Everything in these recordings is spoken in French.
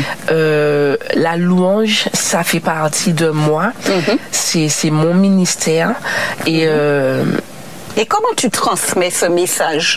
La louange, ça fait partie de moi. C'est mon ministère. Et comment tu transmets ce message?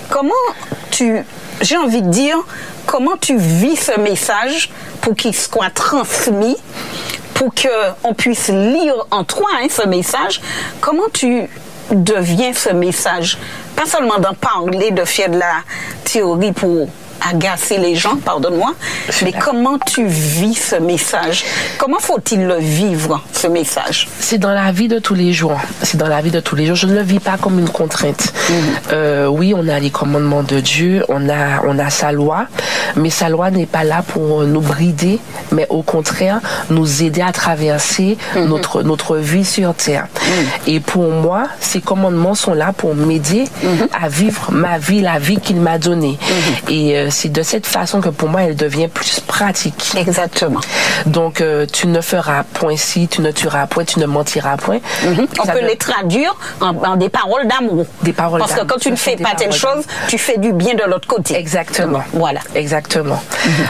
J'ai envie de dire, comment tu vis ce message pour qu'il soit transmis, pour qu'on puisse lire en toi ce message? Comment tu deviens ce message? Pas seulement d'en parler, de faire de la théorie pour agacer les gens, pardonne-moi, mais comment tu vis ce message? Comment faut-il le vivre, ce message? C'est dans la vie de tous les jours. C'est dans la vie de tous les jours. Je ne le vis pas comme une contrainte. Oui, on a les commandements de Dieu, on a sa loi, mais sa loi n'est pas là pour nous brider, mais au contraire, nous aider à traverser notre vie sur terre. Et pour moi, ces commandements sont là pour m'aider à vivre ma vie, la vie qu'il m'a donnée. Et c'est de cette façon que pour moi, elle devient plus pratique. Exactement. Donc, tu ne feras point ci, tu ne tueras point, tu ne mentiras point. On peut les traduire en des paroles d'amour. Des paroles Parce que quand tu ne fais pas telle chose, tu fais du bien de l'autre côté. Exactement. Voilà. Exactement.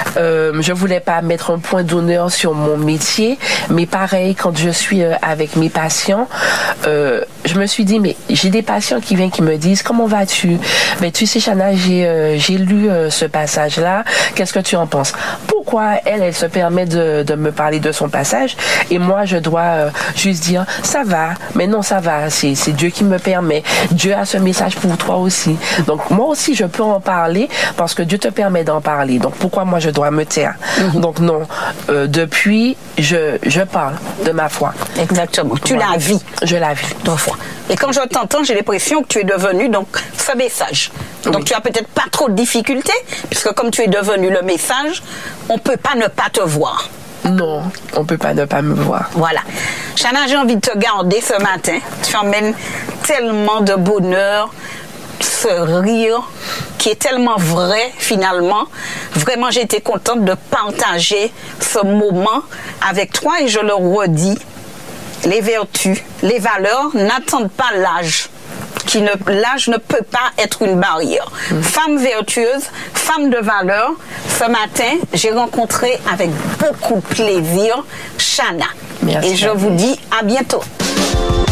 Je voulais pas mettre un point d'honneur sur mon métier, mais pareil, quand je suis avec mes patients, je me suis dit, mais j'ai des patients qui viennent qui me disent, comment vas-tu? Ben, tu sais, Chana, j'ai lu ce passage-là. Qu'est-ce que tu en penses? Pourquoi elle se permet de me parler de son passage et moi, je dois juste dire, ça va, mais non, ça va, c'est Dieu qui me permet. Dieu a ce message pour toi aussi. Donc, moi aussi, je peux en parler parce que Dieu te permet d'en parler. Donc, pourquoi moi, je dois me taire? Donc, non. Depuis, je parle de ma foi. Exactement. Tu la vis. Je la vis. Ta foi. Et quand je t'entends, j'ai l'impression que tu es devenu donc ce message. Donc tu as peut-être pas trop de difficultés, puisque comme tu es devenu le message, on peut pas ne pas te voir. Non, on peut pas ne pas me voir. Voilà. Chana, j'ai envie de te garder ce matin. Tu emmènes tellement de bonheur, ce rire qui est tellement vrai finalement. Vraiment, j'ai été contente de partager ce moment avec toi et je le redis. Les vertus, les valeurs n'attendent pas l'âge. L'âge ne peut pas être une barrière. Femme vertueuse, femme de valeur. Ce matin, j'ai rencontré avec beaucoup de plaisir Chana. Merci. Et je vous dis à bientôt.